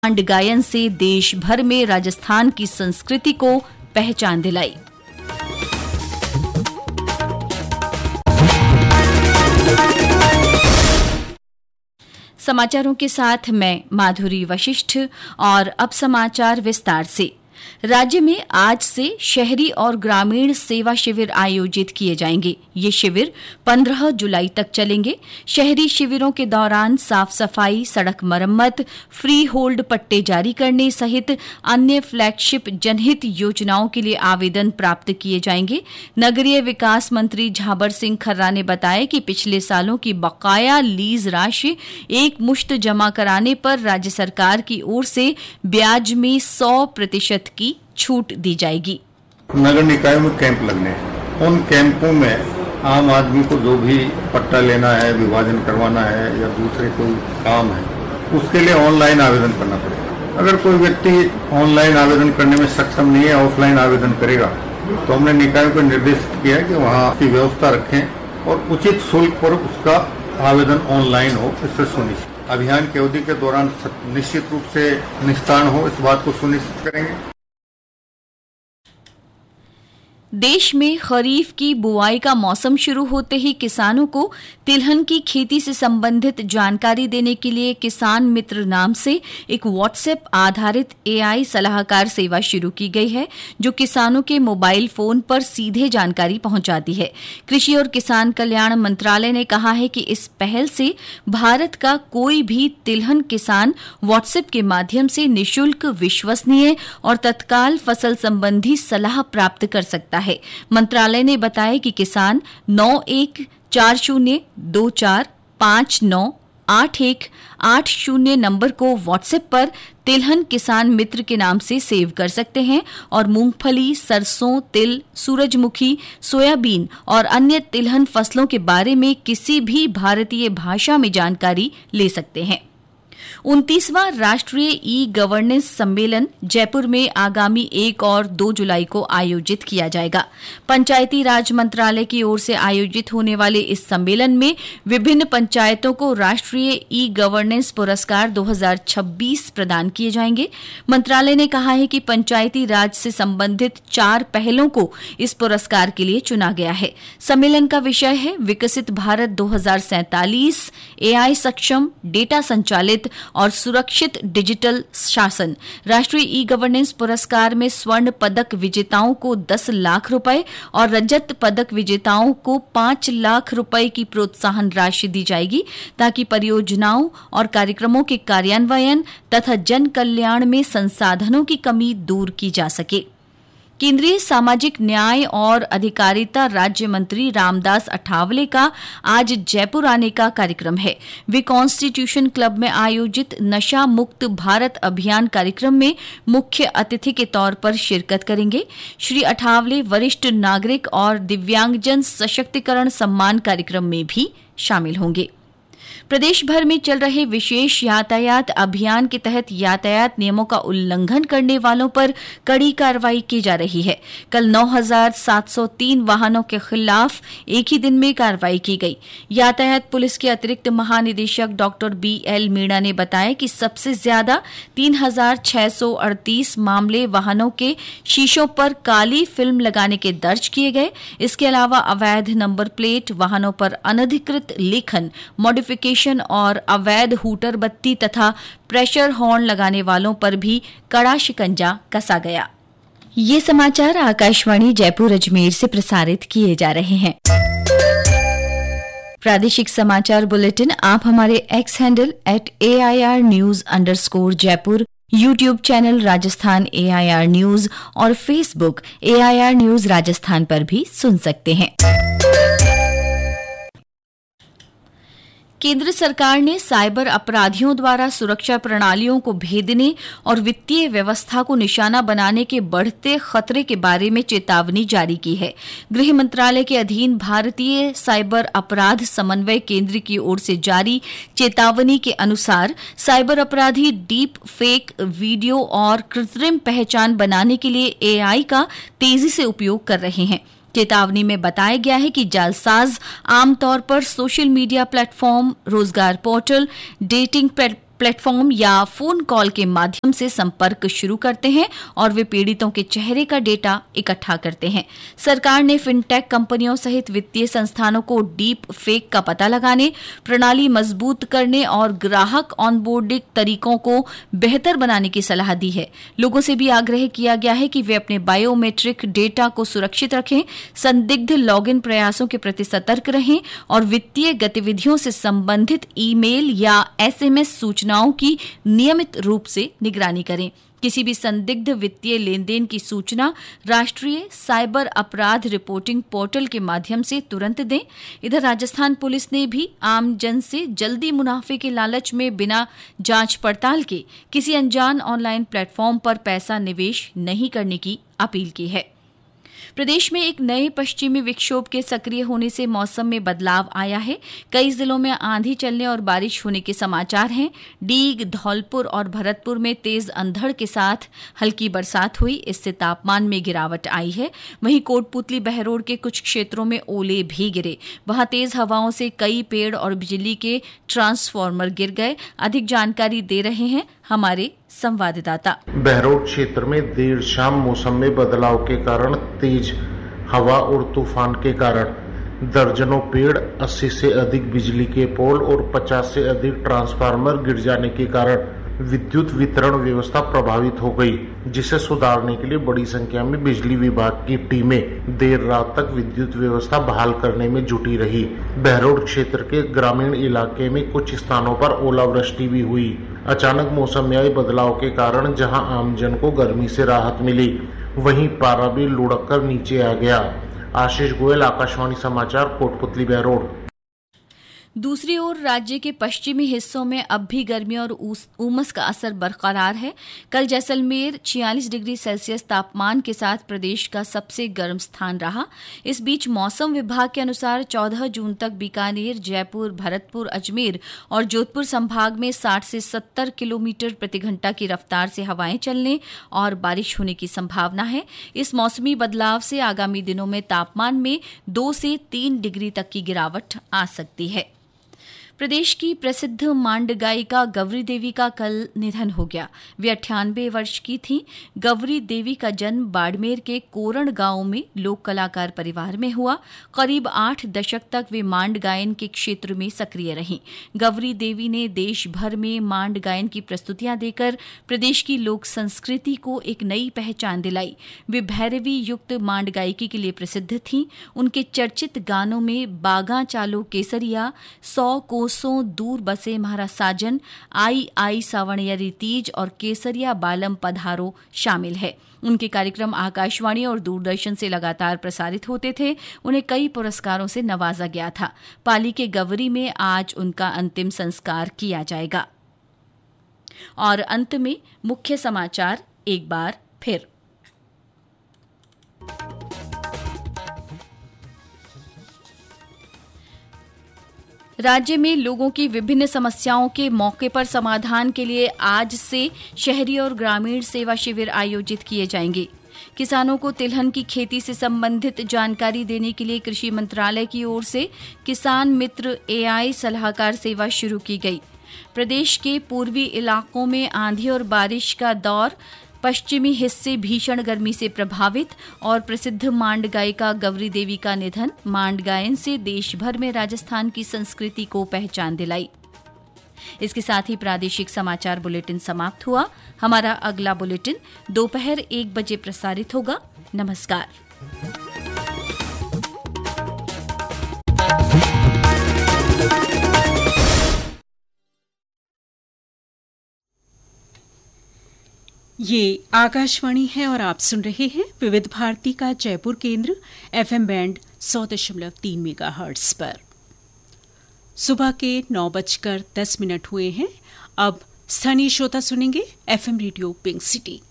डांड गायन से देश भर में राजस्थान की संस्कृति को पहचान दिलाई। समाचारों के साथ मैं माधुरी वशिष्ठ और अब समाचार विस्तार से। राज्य में आज से शहरी और ग्रामीण सेवा शिविर आयोजित किए जाएंगे। ये शिविर 15 जुलाई तक चलेंगे। शहरी शिविरों के दौरान साफ सफाई, सड़क मरम्मत, फ्री होल्ड पट्टे जारी करने सहित अन्य फ्लैगशिप जनहित योजनाओं के लिए आवेदन प्राप्त किए जाएंगे। नगरीय विकास मंत्री झाबर सिंह खर्रा ने बताया कि पिछले सालों की बकाया लीज राशि एक मुश्त जमा कराने पर राज्य सरकार की ओर से ब्याज में 100% की छूट दी जाएगी। नगर निकाय में कैंप लगने हैं। उन कैंपों में आम आदमी को जो भी पट्टा लेना है, विभाजन करवाना है या दूसरे कोई काम है, उसके लिए ऑनलाइन आवेदन करना पड़ेगा। अगर कोई व्यक्ति ऑनलाइन आवेदन करने में सक्षम नहीं है, ऑफलाइन आवेदन करेगा, तो हमने निकाय को निर्देशित किया है कि वहाँ की व्यवस्था रखें और उचित शुल्क पर उसका आवेदन ऑनलाइन हो, इससे सुनिश्चित अभियान की अवधि के दौरान निश्चित रूप से निस्तारण हो, इस बात को सुनिश्चित करेंगे। देश में खरीफ की बुआई का मौसम शुरू होते ही किसानों को तिलहन की खेती से संबंधित जानकारी देने के लिए किसान मित्र नाम से एक व्हाट्सएप आधारित एआई सलाहकार सेवा शुरू की गई है, जो किसानों के मोबाइल फोन पर सीधे जानकारी पहुंचाती है। कृषि और किसान कल्याण मंत्रालय ने कहा है कि इस पहल से भारत का कोई भी तिलहन किसान व्हाट्सएप के माध्यम से निःशुल्क, विश्वसनीय और तत्काल फसल संबंधी सलाह प्राप्त कर सकता है। मंत्रालय ने बताया कि किसान 914024598180 नंबर को व्हाट्सएप पर तिलहन किसान मित्र के नाम से सेव कर सकते हैं और मूंगफली, सरसों, तिल, सूरजमुखी, सोयाबीन और अन्य तिलहन फसलों के बारे में किसी भी भारतीय भाषा में जानकारी ले सकते हैं। 29वां राष्ट्रीय ई गवर्नेंस सम्मेलन जयपुर में आगामी 1 और 2 जुलाई को आयोजित किया जाएगा। पंचायती राज मंत्रालय की ओर से आयोजित होने वाले इस सम्मेलन में विभिन्न पंचायतों को राष्ट्रीय ई गवर्नेंस पुरस्कार 2026 प्रदान किए जाएंगे। मंत्रालय ने कहा है कि पंचायती राज से संबंधित 4 पहलों को इस पुरस्कार के लिए चुना गया है। सम्मेलन का विषय है विकसित भारत 2047, एआई सक्षम, डेटा संचालित और सुरक्षित डिजिटल शासन। राष्ट्रीय ई गवर्नेंस पुरस्कार में स्वर्ण पदक विजेताओं को 10 लाख रुपए और रजत पदक विजेताओं को 5 लाख रुपए की प्रोत्साहन राशि दी जाएगी, ताकि परियोजनाओं और कार्यक्रमों के कार्यान्वयन तथा जन कल्याण में संसाधनों की कमी दूर की जा सके। केंद्रीय सामाजिक न्याय और अधिकारिता राज्य मंत्री रामदास अठावले का आज जयपुर आने का कार्यक्रम है। वे कॉन्स्टिट्यूशन क्लब में आयोजित नशा मुक्त भारत अभियान कार्यक्रम में मुख्य अतिथि के तौर पर शिरकत करेंगे। श्री अठावले वरिष्ठ नागरिक और दिव्यांगजन सशक्तिकरण सम्मान कार्यक्रम में भी शामिल होंगे। प्रदेश भर में चल रहे विशेष यातायात अभियान के तहत यातायात नियमों का उल्लंघन करने वालों पर कड़ी कार्रवाई की जा रही है। कल 9,703 वाहनों के खिलाफ एक ही दिन में कार्रवाई की गई। यातायात पुलिस के अतिरिक्त महानिदेशक डॉक्टर BL मीणा ने बताया कि सबसे ज्यादा 3,638 मामले वाहनों के शीशों पर काली फिल्म लगाने के दर्ज किए गए। इसके अलावा अवैध नंबर प्लेट, वाहनों पर अनधिकृत लेखन, मॉडिफिकेशन और अवैध हूटर बत्ती तथा प्रेशर हॉर्न लगाने वालों पर भी कड़ा शिकंजा कसा गया। ये समाचार आकाशवाणी जयपुर अजमेर से प्रसारित किए जा रहे हैं। प्रादेशिक समाचार बुलेटिन आप हमारे x handle @AIR_News_Jaipur, YouTube channel Rajasthan AIR news और फेसबुक AIR न्यूज राजस्थान पर भी सुन सकते हैं। केंद्र सरकार ने साइबर अपराधियों द्वारा सुरक्षा प्रणालियों को भेदने और वित्तीय व्यवस्था को निशाना बनाने के बढ़ते खतरे के बारे में चेतावनी जारी की है। गृह मंत्रालय के अधीन भारतीय साइबर अपराध समन्वय केंद्र की ओर से जारी चेतावनी के अनुसार साइबर अपराधी डीप फेक वीडियो और कृत्रिम पहचान बनाने के लिए AI का तेजी से उपयोग कर रहे हैं। चेतावनी में बताया गया है कि जालसाज आमतौर पर सोशल मीडिया प्लेटफॉर्म, रोजगार पोर्टल, डेटिंग प्लेटफॉर्म या फोन कॉल के माध्यम से संपर्क शुरू करते हैं और वे पीड़ितों के चेहरे का डेटा इकट्ठा करते हैं। सरकार ने फिनटेक कंपनियों सहित वित्तीय संस्थानों को डीप फेक का पता लगाने, प्रणाली मजबूत करने और ग्राहक ऑनबोर्डिंग तरीकों को बेहतर बनाने की सलाह दी है। लोगों से भी आग्रह किया गया है कि वे अपने बायोमेट्रिक डेटा को सुरक्षित रखें, संदिग्ध लॉगिन प्रयासों के प्रति सतर्क रहें और वित्तीय गतिविधियों से संबंधित ईमेल या एसएमएस सूचनाओं की नियमित रूप से निगरानी करें। किसी भी संदिग्ध वित्तीय लेनदेन की सूचना राष्ट्रीय साइबर अपराध रिपोर्टिंग पोर्टल के माध्यम से तुरंत दें। इधर राजस्थान पुलिस ने भी आम जन से जल्दी मुनाफे के लालच में बिना जांच पड़ताल के किसी अनजान ऑनलाइन प्लेटफॉर्म पर पैसा निवेश नहीं करने की अपील की है। प्रदेश में एक नए पश्चिमी विक्षोभ के सक्रिय होने से मौसम में बदलाव आया है। कई जिलों में आंधी चलने और बारिश होने के समाचार हैं। डीग, धौलपुर और भरतपुर में तेज अंधड़ के साथ हल्की बरसात हुई, इससे तापमान में गिरावट आई है। वहीं कोटपुतली बहरोड के कुछ क्षेत्रों में ओले भी गिरे। वहां तेज हवाओं से कई पेड़ और बिजली के ट्रांसफार्मर गिर गए। अधिक जानकारी दे रहे हैं हमारे संवाददाता। बहरोड क्षेत्र में देर शाम मौसम में बदलाव के कारण तेज हवा और तूफान के कारण दर्जनों पेड़, 80 से अधिक बिजली के पोल और 50 से अधिक ट्रांसफार्मर गिर जाने के कारण विद्युत वितरण व्यवस्था प्रभावित हो गई, जिसे सुधारने के लिए बड़ी संख्या में बिजली विभाग की टीमें देर रात तक विद्युत व्यवस्था बहाल करने में जुटी रही। बहरोड क्षेत्र के ग्रामीण इलाके में कुछ स्थानों पर ओलावृष्टि भी हुई। अचानक मौसम में आए बदलाव के कारण जहां आमजन को गर्मी से राहत मिली, वहीं पारा भी लुढ़क कर नीचे आ गया। आशीष गोयल, आकाशवाणी समाचार, कोटपुतली, बहरोड। दूसरी ओर राज्य के पश्चिमी हिस्सों में अब भी गर्मी और उमस का असर बरकरार है। कल जैसलमेर 46 डिग्री सेल्सियस तापमान के साथ प्रदेश का सबसे गर्म स्थान रहा। इस बीच मौसम विभाग के अनुसार 14 जून तक बीकानेर, जयपुर, भरतपुर, अजमेर और जोधपुर संभाग में 60 से 70 किलोमीटर प्रति घंटा की रफ्तार से हवाएं चलने और बारिश होने की संभावना है। इस मौसमी बदलाव से आगामी दिनों में तापमान में 2 से 3 डिग्री तक की गिरावट आ सकती है। प्रदेश की प्रसिद्ध मांड गायिका गौरी देवी का कल निधन हो गया। वे 98 वर्ष की थीं। गौरी देवी का जन्म बाड़मेर के कोरण गांव में लोक कलाकार परिवार में हुआ। करीब 8 दशक तक वे मांड गायन के क्षेत्र में सक्रिय रहीं। गौरी देवी ने देश भर में मांड गायन की प्रस्तुतियां देकर प्रदेश की लोक संस्कृति को एक नई पहचान दिलाई। वे भैरवी युक्त मांड गायकी के लिए प्रसिद्ध थीं। उनके चर्चित गानों में बागा चालो केसरिया, 100 कोसों दूर बसे म्हारा साजन, आई आई सावणियरी तीज और केसरिया बालम पधारो शामिल है। उनके कार्यक्रम आकाशवाणी और दूरदर्शन से लगातार प्रसारित होते थे। उन्हें कई पुरस्कारों से नवाजा गया था। पाली के गवरी में आज उनका अंतिम संस्कार किया जाएगा। और अंत में मुख्य समाचार एक बार फिर। राज्य में लोगों की विभिन्न समस्याओं के मौके पर समाधान के लिए आज से शहरी और ग्रामीण सेवा शिविर आयोजित किए जाएंगे। किसानों को तिलहन की खेती से संबंधित जानकारी देने के लिए कृषि मंत्रालय की ओर से किसान मित्र एआई सलाहकार सेवा शुरू की गई। प्रदेश के पूर्वी इलाकों में आंधी और बारिश का दौर, पश्चिमी हिस्से भीषण गर्मी से प्रभावित और प्रसिद्ध मांड गायिका गौरी देवी का निधन। मांड गायन से देश भर में राजस्थान की संस्कृति को पहचान दिलाई। इसके साथ ही प्रादेशिक समाचार बुलेटिन समाप्त हुआ। हमारा अगला बुलेटिन दोपहर 1 बजे प्रसारित होगा। नमस्कार। ये आकाशवाणी है और आप सुन रहे हैं विविध भारती का जयपुर केंद्र FM बैंड 100.3 मेगाहर्ट्ज पर। सुबह के 9:10 हुए हैं। अब स्थानीय श्रोता सुनेंगे FM रेडियो पिंक सिटी।